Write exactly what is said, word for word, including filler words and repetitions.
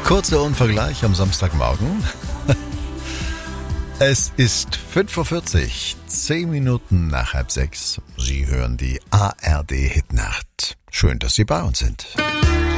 Kurzer Unvergleich am Samstagmorgen. Es ist fünf Uhr vierzig, zehn Minuten nach halb sechs. Sie hören die A R D Hitnacht. Schön, dass Sie bei uns sind.